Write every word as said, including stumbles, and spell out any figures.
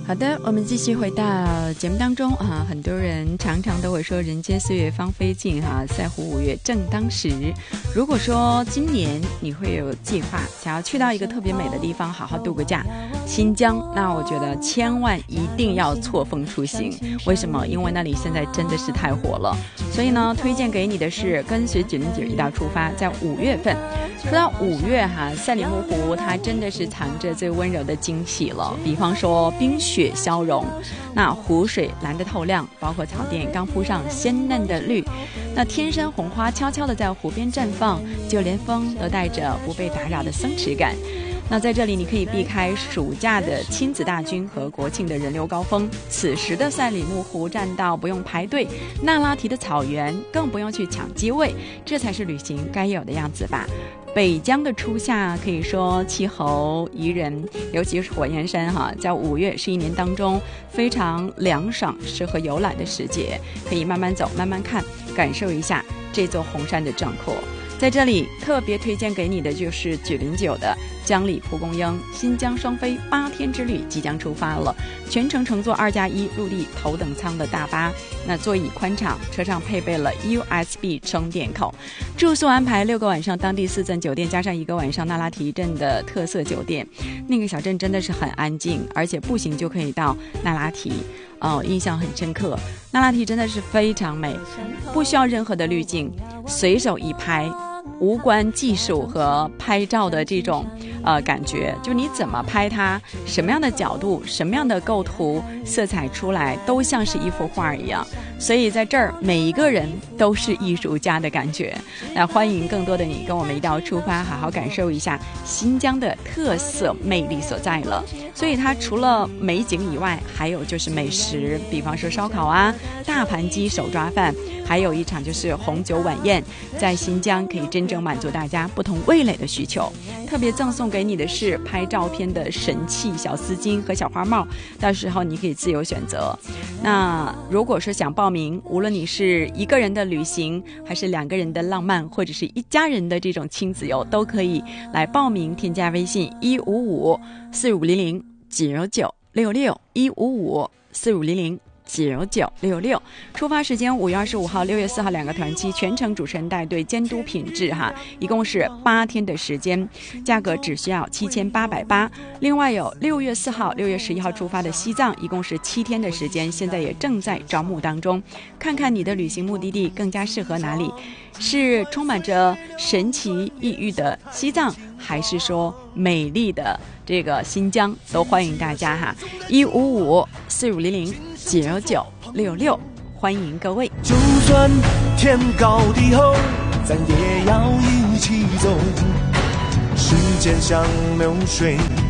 好的，我们继续回到节目当中啊，很多人常常都会说人间四月芳菲尽哈、啊，在乎五月正当时。如果说今年你会有计划想要去到一个特别美的地方好好度个假，新疆，那我觉得千万一定要错峰出行。为什么？因为那里现在真的是太火了。所以呢，推荐给你的是跟随九零九一道出发，在五月份。说到五月哈、啊，赛里木湖它真的是藏着最温柔的惊喜了。比方说冰雪消融，那湖水蓝得透亮，包括草甸刚铺上鲜嫩的绿，那天山红花悄悄地在湖边绽放，就连风都带着不被打扰的松弛感。那在这里你可以避开暑假的亲子大军和国庆的人流高峰，此时的赛里木湖栈道不用排队，那拉提的草原更不用去抢机位，这才是旅行该有的样子吧。北疆的初夏可以说气候宜人，尤其是火焰山哈，在五月是一年当中非常凉爽适合游览的时节，可以慢慢走慢慢看，感受一下这座红山的壮阔。在这里特别推荐给你的就是九零九的江里蒲公英新疆双飞八天之旅即将出发了，全程乘坐二加一陆地头等舱的大巴，那座椅宽敞，车上配备了 U S B 充电口，住宿安排六个晚上当地四钻酒店，加上一个晚上那拉提镇的特色酒店。那个小镇真的是很安静，而且步行就可以到那拉提。哦，印象很深刻，那拉提真的是非常美，不需要任何的滤镜，随手一拍，无关技术和拍照的这种呃感觉，就你怎么拍它，什么样的角度，什么样的构图，色彩出来都像是一幅画一样。所以在这儿每一个人都是艺术家的感觉。那欢迎更多的你跟我们一道出发，好好感受一下新疆的特色魅力所在了。所以它除了美景以外，还有就是美食，比方说烧烤啊，大盘鸡手抓饭，还有一场就是红酒晚宴，在新疆可以真正满足大家不同味蕾的需求。特别赠送给你的是拍照片的神器小丝巾和小花帽，到时候你可以自由选择。那如果说想报名，无论你是一个人的旅行，还是两个人的浪漫，或者是一家人的这种亲子游，都可以来报名，添加微信一五五四五零零九九六六一五五四五零零九九六六。出发时间五月二十五号、六月四号两个团期，全程主持人带队监督品质哈，一共是八天的时间，价格只需要七千八百八。另外有六月四号、六月十一号出发的西藏，一共是七天的时间，现在也正在招募当中。看看你的旅行目的地更加适合哪里，是充满着神奇异域的西藏，还是说美丽的这个新疆，都欢迎大家哈，一五五四五零零九九六六，欢迎各位。 就算天高地厚，咱也要一起走。时间像流水，